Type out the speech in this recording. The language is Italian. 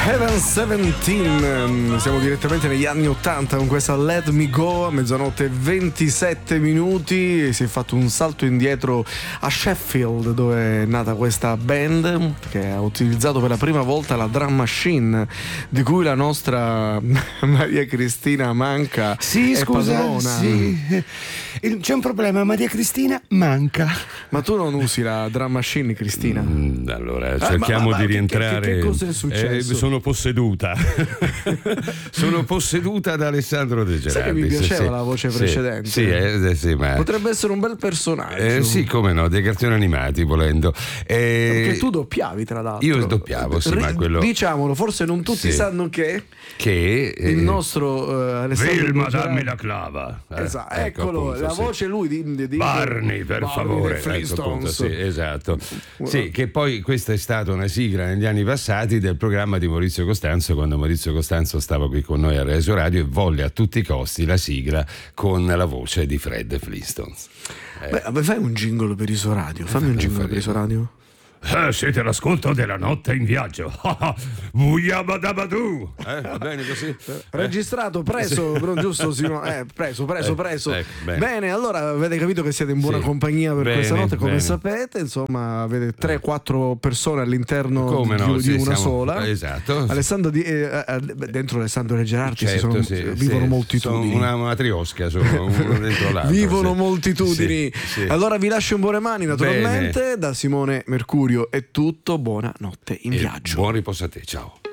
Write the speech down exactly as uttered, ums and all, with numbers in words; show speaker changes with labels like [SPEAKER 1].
[SPEAKER 1] Heaven diciassette, siamo direttamente negli anni ottanta con questa Let Me Go a mezzanotte e ventisette minuti. Si è fatto un salto indietro a Sheffield, dove è nata questa band che ha utilizzato per la prima volta la drum machine, di cui la nostra Maria Cristina Manca
[SPEAKER 2] sì,
[SPEAKER 1] è
[SPEAKER 2] scusa,
[SPEAKER 1] padrona.
[SPEAKER 2] Sì. C'è un problema, Maria Cristina manca.
[SPEAKER 1] Ma tu non usi la drum machine, Cristina?
[SPEAKER 3] Mm, allora cerchiamo
[SPEAKER 1] ah, ma, ma,
[SPEAKER 3] di rientrare.
[SPEAKER 1] Che, che, che cosa è successo?
[SPEAKER 3] Eh, sono posseduta. Sono posseduta da Alessandro De Gerardis.
[SPEAKER 1] Sai che mi piaceva
[SPEAKER 3] sì,
[SPEAKER 1] la voce
[SPEAKER 3] sì,
[SPEAKER 1] precedente?
[SPEAKER 3] Sì, eh, sì, ma...
[SPEAKER 1] potrebbe essere un bel personaggio.
[SPEAKER 3] Eh, sì, come no, dei cartoni animati volendo. Eh,
[SPEAKER 1] Perché tu doppiavi, tra l'altro.
[SPEAKER 3] Io doppiavo, sì,
[SPEAKER 1] R-
[SPEAKER 3] ma quello.
[SPEAKER 1] Diciamolo, forse non tutti
[SPEAKER 3] sì.
[SPEAKER 1] sanno che.
[SPEAKER 3] Che eh...
[SPEAKER 1] il nostro uh, Alessandro
[SPEAKER 3] Vilma, dammi la clava.
[SPEAKER 1] Eh, esatto,
[SPEAKER 3] ecco,
[SPEAKER 1] eccolo,
[SPEAKER 3] appunto,
[SPEAKER 1] la
[SPEAKER 3] sì.
[SPEAKER 1] voce lui di, di, di
[SPEAKER 3] Barney, per
[SPEAKER 1] Barney
[SPEAKER 3] favore.
[SPEAKER 1] Flintstones.
[SPEAKER 3] Ecco, appunto, sì, esatto. Sì, che poi questa è stata una sigla negli anni passati del programma di Maurizio Costanzo, quando Maurizio Costanzo stava qui con noi a Reso Radio e volle a tutti i costi la sigla con la voce di Fred Flintstones.
[SPEAKER 1] Eh. Beh, fai un jingle per Iso Radio, fammi un jingle per Iso Radio.
[SPEAKER 3] Eh, siete all'ascolto della notte in viaggio. Buyabadabadu. Eh, va bene così?
[SPEAKER 1] Registrato, preso, sì. Giusto? Sino, eh, preso, preso, preso.
[SPEAKER 3] Ecco, bene.
[SPEAKER 1] bene, allora avete capito che siete in buona
[SPEAKER 3] sì.
[SPEAKER 1] compagnia per
[SPEAKER 3] bene,
[SPEAKER 1] questa notte, come
[SPEAKER 3] bene.
[SPEAKER 1] sapete, insomma, avete tre quattro persone all'interno
[SPEAKER 3] come
[SPEAKER 1] di,
[SPEAKER 3] no,
[SPEAKER 1] di
[SPEAKER 3] sì,
[SPEAKER 1] una
[SPEAKER 3] siamo...
[SPEAKER 1] sola.
[SPEAKER 3] Esatto.
[SPEAKER 1] Alessandro di, eh, dentro Alessandro De Gerardis
[SPEAKER 3] certo,
[SPEAKER 1] sono,
[SPEAKER 3] sì,
[SPEAKER 1] vivono
[SPEAKER 3] sì.
[SPEAKER 1] moltitudini.
[SPEAKER 3] Sono una matriosca, sono uno dentro l'altro.
[SPEAKER 1] Vivono
[SPEAKER 3] sì.
[SPEAKER 1] moltitudini.
[SPEAKER 3] Sì, sì.
[SPEAKER 1] Allora vi lascio in buone mani, naturalmente.
[SPEAKER 3] Bene.
[SPEAKER 1] Da Simone Mercurio è tutto. Buona notte in
[SPEAKER 3] e
[SPEAKER 1] viaggio.
[SPEAKER 3] Buon riposo a te, ciao.